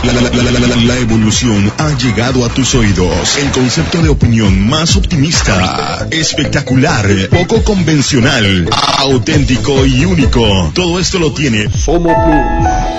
La evolución ha llegado a tus oídos. El concepto de opinión más optimista, espectacular, poco convencional, auténtico y único. Todo esto lo tiene FOMO Plus.